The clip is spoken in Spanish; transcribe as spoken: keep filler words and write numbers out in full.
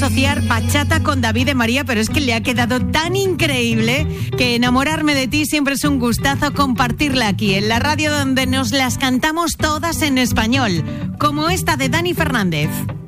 asociar bachata con David de María, pero es que le ha quedado tan increíble que enamorarme de ti siempre es un gustazo compartirla aquí, en la radio donde nos las cantamos todas en español, como esta de Dani Fernández.